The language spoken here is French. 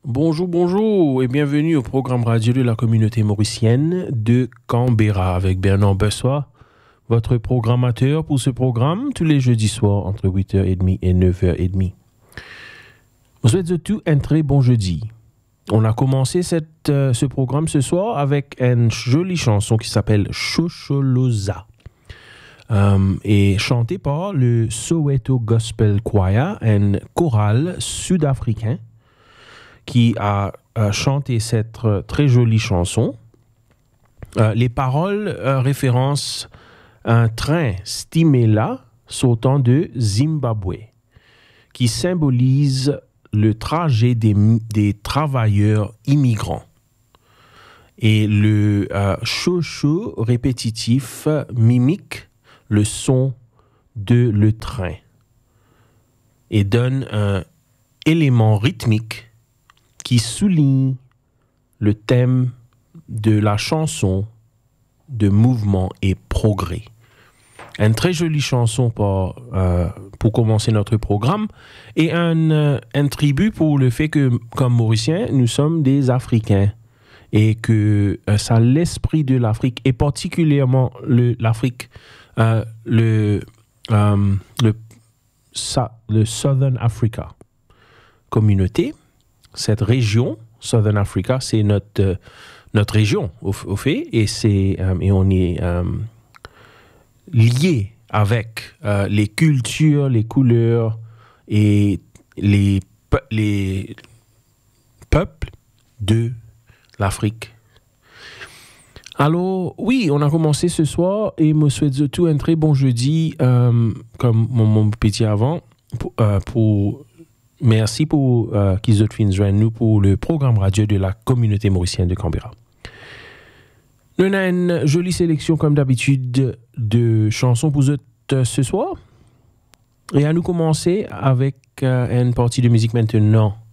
Bonjour, bonjour et bienvenue au programme radio de la communauté mauricienne de Canberra avec Bernard Bessois, votre programmateur pour ce programme tous les jeudis soirs entre 8h30 et 9h30. Je vous souhaite tout un très bon jeudi. On a commencé ce programme ce soir avec une jolie chanson qui s'appelle Chocholoza et chantée par le Soweto Gospel Choir, un choral sud-africain qui a chanté cette très jolie chanson. Les paroles référencent un train Stimela sortant de Zimbabwe qui symbolise le trajet des travailleurs immigrants. Et le chocho répétitif mimique le son de le train et donne un élément rythmique qui souligne le thème de la chanson de mouvement et progrès. Une très jolie chanson pour commencer notre programme et un tribut pour le fait que, comme Mauriciens, nous sommes des Africains et que ça l'esprit de l'Afrique et particulièrement l'Afrique, le Southern Africa communauté. Cette région, Southern Africa, c'est notre région, au fait, et on est lié avec les cultures, les couleurs et les peuples de l'Afrique. Alors, oui, on a commencé ce soir et je souhaite tout un très bon jeudi, comme mon petit avant, merci pour qu'ils ont fait nous pour le programme radio de la communauté mauricienne de Canberra. Nous avons une jolie sélection, comme d'habitude, de chansons pour vous ce soir. Et à nous commencer avec une partie de musique maintenant